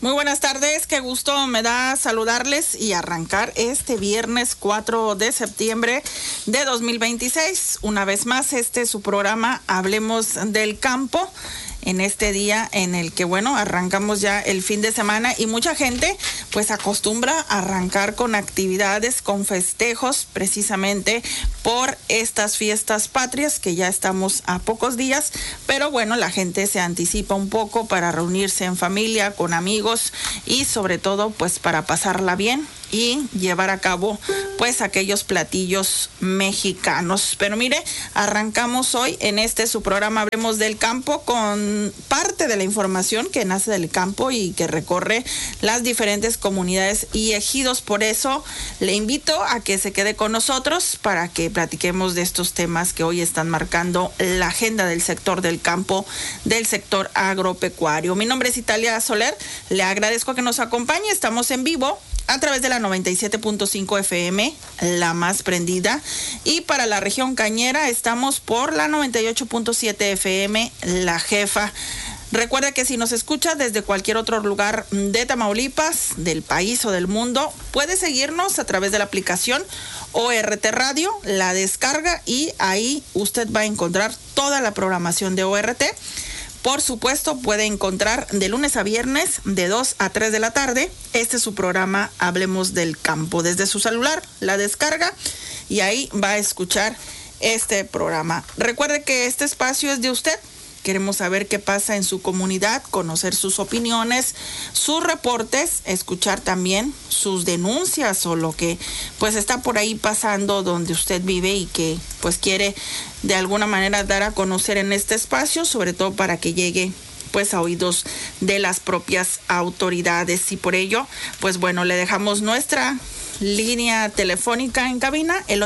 Muy buenas tardes, qué gusto me da saludarles y arrancar este viernes 4 de septiembre de 2026. Una vez más, este es su programa Hablemos del Campo. En este día en el que, bueno, arrancamos ya el fin de semana y mucha gente pues acostumbra a arrancar con actividades, con festejos, precisamente por estas fiestas patrias que ya estamos a pocos días, pero bueno, la gente se anticipa un poco para reunirse en familia, con amigos y sobre todo pues para pasarla bien y llevar a cabo pues aquellos platillos mexicanos. Pero mire, arrancamos hoy en este su programa Hablemos del Campo con parte de la información que nace del campo y que recorre las diferentes comunidades y ejidos. Por eso le invito a que se quede con nosotros para que platiquemos de estos temas que hoy están marcando la agenda del sector del campo, del sector agropecuario. Mi nombre es Italia Soler, le agradezco que nos acompañe, estamos en vivo a través de la 97.5 FM, la más prendida, y para la región cañera estamos por la 98.7 FM, la jefa. Recuerda que si nos escucha desde cualquier otro lugar de Tamaulipas, del país o del mundo, puede seguirnos a través de la aplicación ORT Radio, la descarga y ahí usted va a encontrar toda la programación de ORT. Por supuesto, puede encontrar de lunes a viernes de 2 a 3 de la tarde. Este es su programa Hablemos del Campo. Desde su celular la descarga y ahí va a escuchar este programa. Recuerde que este espacio es de usted. Queremos saber qué pasa en su comunidad, conocer sus opiniones, sus reportes, escuchar también sus denuncias o lo que pues está por ahí pasando donde usted vive y que pues quiere de alguna manera dar a conocer en este espacio, sobre todo para que llegue pues a oídos de las propias autoridades. Y por ello, pues bueno, le dejamos nuestra línea telefónica en cabina, el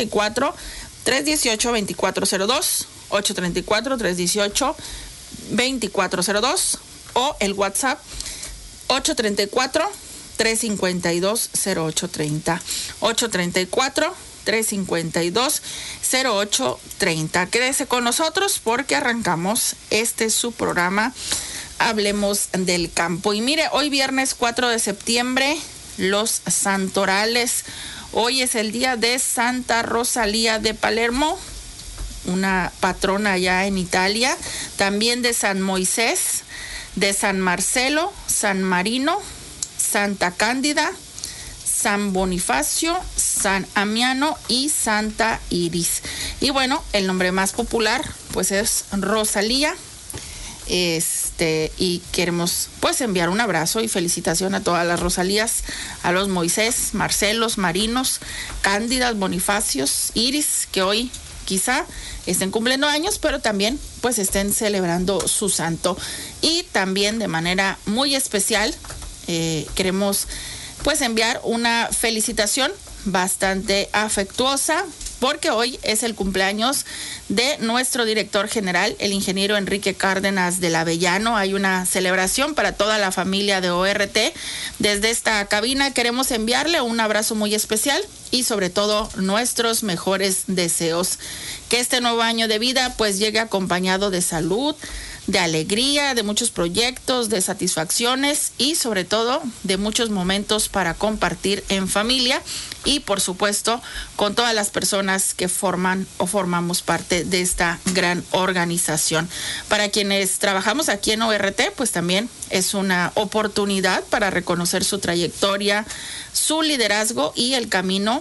834-318-2402. 834-318-2402 o el WhatsApp 834-352-0830. 834-352-0830. Quédese con nosotros porque arrancamos este su programa Hablemos del Campo. Y mire, hoy viernes 4 de septiembre, los santorales. Hoy es el día de Santa Rosalía de Palermo, una patrona allá en Italia, también de San Moisés, de San Marcelo, San Marino, Santa Cándida, San Bonifacio, San Amiano y Santa Iris. Y bueno, el nombre más popular pues es Rosalía. Y queremos pues enviar un abrazo y felicitación a todas las Rosalías, a los Moisés, Marcelos, Marinos, Cándidas, Bonifacios, Iris, que hoy quizá estén cumpliendo años, pero también pues estén celebrando su santo. Y también de manera muy especial queremos pues enviar una felicitación bastante afectuosa porque hoy es el cumpleaños de nuestro director general, el ingeniero Enrique Cárdenas del Avellano. Hay una celebración para toda la familia de ORT. Desde esta cabina queremos enviarle un abrazo muy especial y sobre todo nuestros mejores deseos. Que este nuevo año de vida pues llegue acompañado de salud, de alegría, de muchos proyectos, de satisfacciones y sobre todo de muchos momentos para compartir en familia y por supuesto con todas las personas que forman o formamos parte de esta gran organización. Para quienes trabajamos aquí en ORT, pues también es una oportunidad para reconocer su trayectoria, su liderazgo y el camino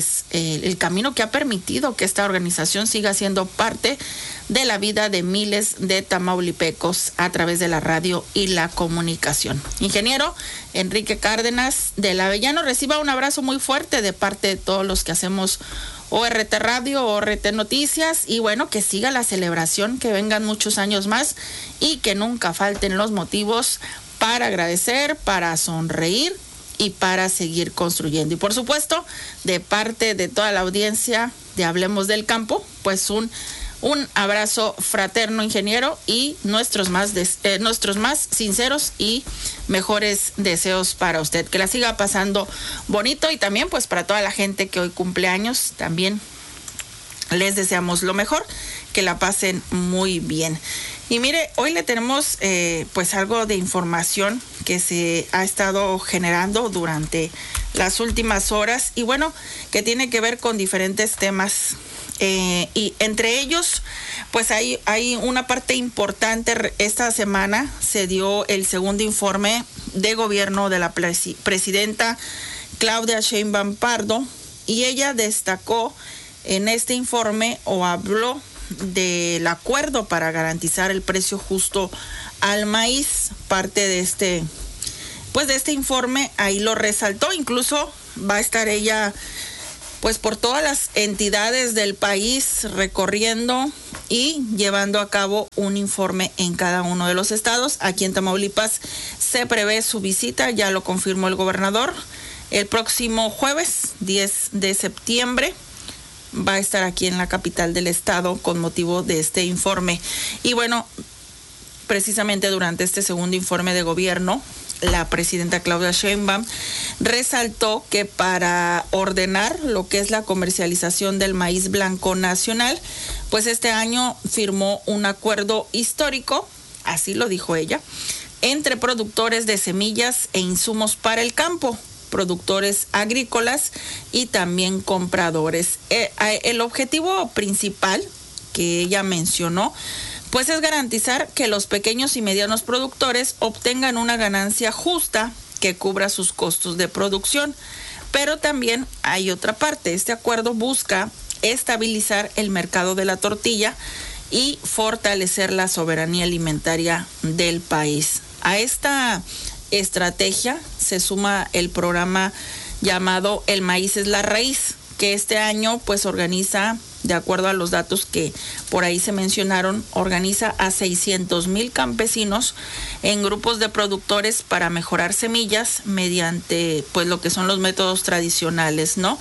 el camino que ha permitido que esta organización siga siendo parte de la vida de miles de tamaulipecos a través de la radio y la comunicación. Ingeniero Enrique Cárdenas del Avellano, reciba un abrazo muy fuerte de parte de todos los que hacemos ORT Radio, ORT Noticias y bueno, que siga la celebración, que vengan muchos años más y que nunca falten los motivos para agradecer, para sonreír y para seguir construyendo. Y por supuesto, de parte de toda la audiencia de Hablemos del Campo, pues un abrazo fraterno, ingeniero, y nuestros más sinceros y mejores deseos para usted. Que la siga pasando bonito y también pues para toda la gente que hoy cumple años, también les deseamos lo mejor, que la pasen muy bien. Y mire, hoy le tenemos pues algo de información que se ha estado generando durante las últimas horas y bueno, que tiene que ver con diferentes temas. Y entre ellos, pues hay una parte importante. Esta semana se dio el segundo informe de gobierno de la presidenta Claudia Sheinbaum Pardo y ella destacó en este informe o habló del acuerdo para garantizar el precio justo al maíz. Parte de este informe ahí lo resaltó. Incluso va a estar ella pues por todas las entidades del país recorriendo y llevando a cabo un informe en cada uno de los estados. Aquí en Tamaulipas se prevé su visita, ya lo confirmó el gobernador. El próximo jueves 10 de septiembre va a estar aquí en la capital del estado con motivo de este informe. Y bueno, precisamente durante este segundo informe de gobierno, la presidenta Claudia Sheinbaum resaltó que para ordenar lo que es la comercialización del maíz blanco nacional, pues este año firmó un acuerdo histórico, así lo dijo ella, entre productores de semillas e insumos para el campo, productores agrícolas y también compradores. El objetivo principal que ella mencionó pues es garantizar que los pequeños y medianos productores obtengan una ganancia justa que cubra sus costos de producción. Pero también hay otra parte. Este acuerdo busca estabilizar el mercado de la tortilla y fortalecer la soberanía alimentaria del país. A esta estrategia se suma el programa llamado El Maíz es la Raíz, que este año pues organiza, de acuerdo a los datos que por ahí se mencionaron, organiza a 600,000 campesinos en grupos de productores para mejorar semillas mediante pues lo que son los métodos tradicionales, ¿no?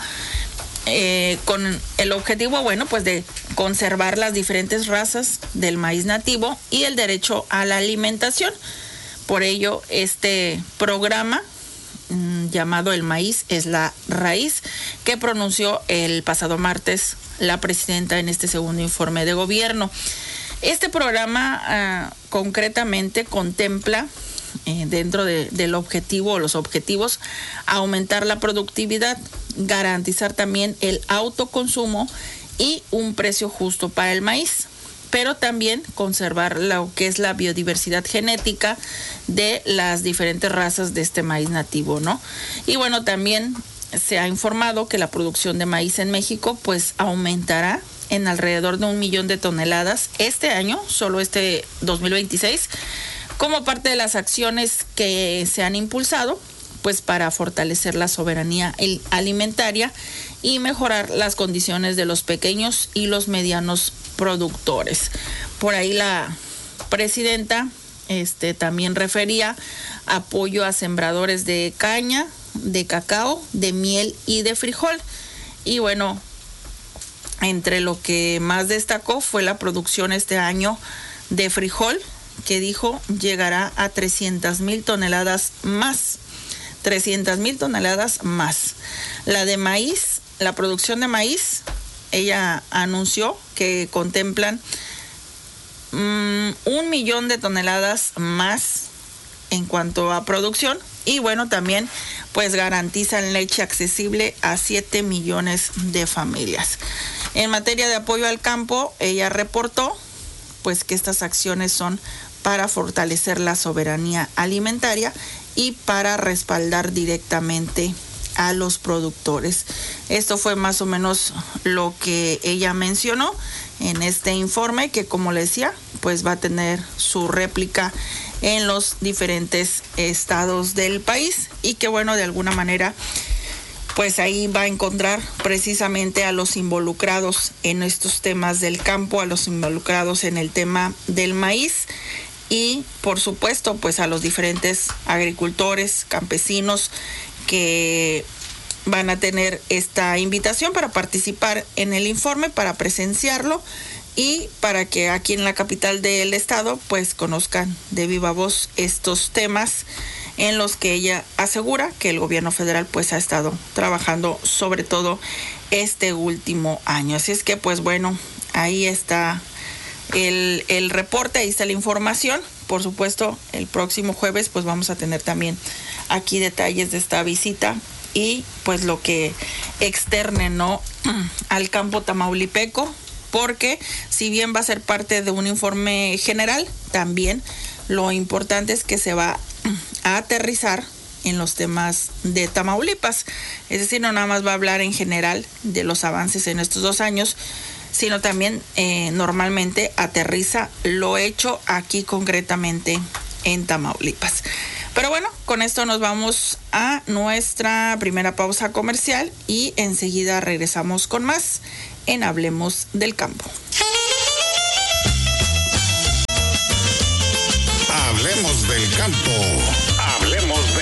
Con el objetivo, bueno, pues de conservar las diferentes razas del maíz nativo y el derecho a la alimentación. Por ello, este programa llamado El Maíz es la Raíz, que pronunció el pasado martes la presidenta en este segundo informe de gobierno. Este programa concretamente contempla dentro del objetivo o los objetivos aumentar la productividad, garantizar también el autoconsumo y un precio justo para el maíz, pero también conservar lo que es la biodiversidad genética de las diferentes razas de este maíz nativo, ¿no? Y bueno, también se ha informado que la producción de maíz en México pues aumentará en alrededor de 1 millón de toneladas este año, solo este 2026, como parte de las acciones que se han impulsado pues para fortalecer la soberanía alimentaria y mejorar las condiciones de los pequeños y los medianos productores. Por ahí la presidenta también refería apoyo a sembradores de caña, de cacao, de miel y de frijol. Y bueno, entre lo que más destacó fue la producción este año de frijol, que dijo llegará a 300,000 toneladas más. 300,000 toneladas más. La de maíz, la producción de maíz, ella anunció que contemplan 1 millón de toneladas más en cuanto a producción. Y bueno, también pues garantizan leche accesible a 7 millones de familias. En materia de apoyo al campo, ella reportó pues que estas acciones son para fortalecer la soberanía alimentaria y para respaldar directamente a los productores. Esto fue más o menos lo que ella mencionó en este informe, que como le decía, pues va a tener su réplica en los diferentes estados del país y que bueno, de alguna manera pues ahí va a encontrar precisamente a los involucrados en estos temas del campo, a los involucrados en el tema del maíz y por supuesto pues a los diferentes agricultores, campesinos que van a tener esta invitación para participar en el informe, para presenciarlo y para que aquí en la capital del estado pues conozcan de viva voz estos temas en los que ella asegura que el gobierno federal pues ha estado trabajando sobre todo este último año. Así es que pues bueno, ahí está el reporte, ahí está la información. Por supuesto, el próximo jueves pues vamos a tener también aquí detalles de esta visita y pues lo que externe, ¿no?, al campo tamaulipeco, porque si bien va a ser parte de un informe general, también lo importante es que se va a aterrizar en los temas de Tamaulipas. Es decir, no nada más va a hablar en general de los avances en estos 2 años, sino también normalmente aterriza lo hecho aquí concretamente en Tamaulipas. Pero bueno, con esto nos vamos a nuestra primera pausa comercial y enseguida regresamos con más en Hablemos del Campo. Hablemos del Campo.